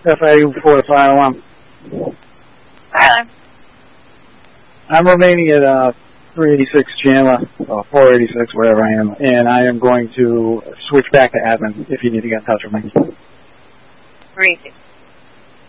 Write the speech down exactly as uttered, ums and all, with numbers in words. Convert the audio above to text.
F I U four fire alarm. Fire alarm. I'm remaining at uh, three eighty-six Chandler, or four eighty-six, wherever I am, and I am going to switch back to admin if you need to get in touch with me. three eighty-six.